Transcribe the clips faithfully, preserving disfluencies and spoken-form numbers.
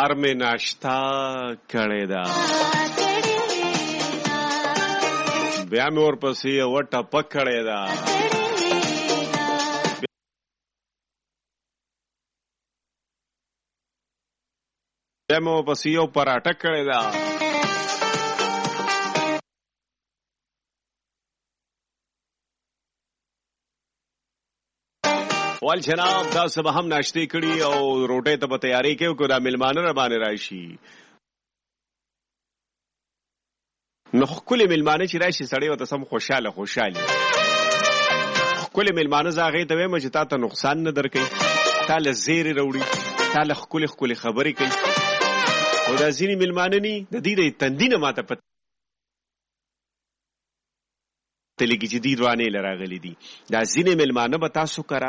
پلار مې ناشتا کړې ده، بیا مې ورپسې یوه ټپه کړې ده، بیا مې ورپسې یو پراټه کړې ده. وال جناب تاسو به هم ناشتې کړي او روټۍ ته به تیاری کوي که دا میلمانه را باندې راشي. نو ښکلې میلمانه چې راشي سړی ورته سم خوشحاله خوشحالي. ښکلې میلمانه زه هغې ته وایم چې تا ته نقصان نه درکوي، تا له زیرې راوړي، تا له ښکلې ښکلې خبرې کوي. او دا ځینې میلمانه ني د دې د تندي نه ماته پته لګي چې دوی روانې له راغلي دي. دا ځینې میلمانه به تاسو کره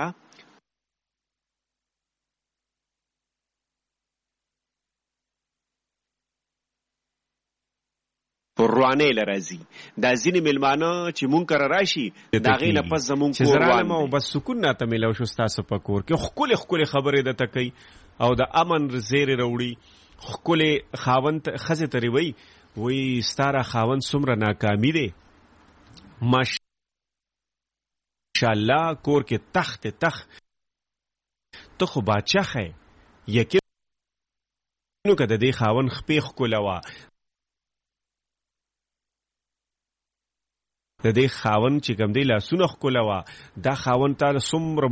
روانې له راځي. دا ځینې میلمانه چې مونږ کره راشي د هغې نه پس زمونږ کور روان دی. بس سکون راته میلاو شو ستاسو په کور کې، ښکلې ښکلې خبرې درته کوي او د امن زیرې راوړي. ښکلې خاوند ښځې ته وایي وایي ستا را خاوند څومره ناکامي دی، ماشاءالله کور کې تخت تخت ته خو باچخ یې. یقین که د دې خاوند خپې ښکله وه، د دې خاوند چې کوم دی لاسونه ښکله وه، دا خاوند تاله څومره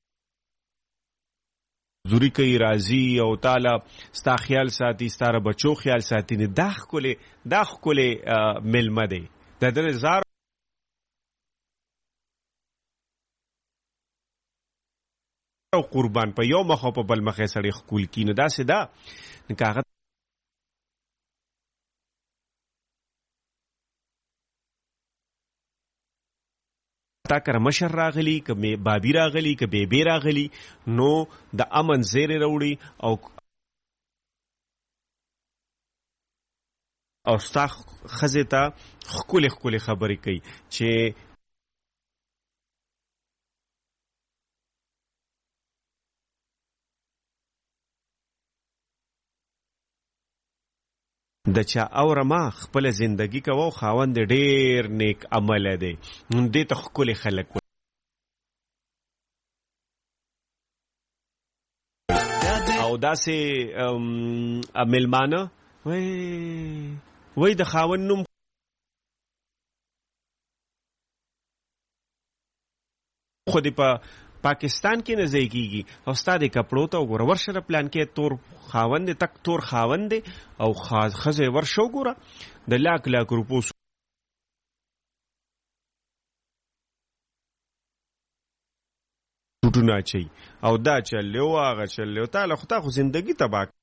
مزدوري کوي راځي او تاله ستا خیال ساتي، ستا ر بچو خیال ساتي. نه دا ښکلې دا ښکلې میلمه دی. د ده زار او قربان په یو مخ او په بل مخ یې سړی ښکول کي. نو داسې ده که هغه تا کره مشر راغلی، که بابي راغلی، که بیبي راغلی، نو د امن زیرې راوړي او او ستا ښځې ته ښکلې ښکلې خبرې کوي چې د چا اوره ما خپله زندگی کوه او خاوند ډېر نیک عمله دی. دې ته ښکلې خلک او داسې میلمانه وای وای د خاوند نوم خو دې په پاکستان کې نه ځای کېږي او ستا د کپړو ته وګوره، ورشه د پلان کې تور خاوند دی، تک تور خاوند دی او ښځه یې ورشه وګوره د لاک لاک روپو سوټونه اچوي او دا چل دی او هغه چل دی او تا له خو تا خو زندګي تباه